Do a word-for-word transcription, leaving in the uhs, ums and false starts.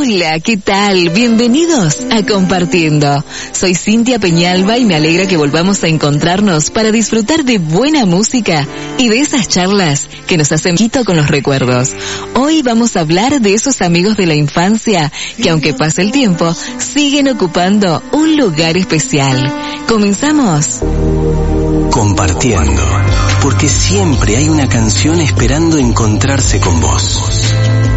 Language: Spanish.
Hola, ¿qué tal? Bienvenidos a Compartiendo. Soy Cintia Peñalba y me alegra que volvamos a encontrarnos para disfrutar de buena música y de esas charlas que nos hacen quito con los recuerdos. Hoy vamos a hablar de esos amigos de la infancia que, aunque pase el tiempo, siguen ocupando un lugar especial. ¿Comenzamos? Compartiendo, porque siempre hay una canción esperando encontrarse con vos.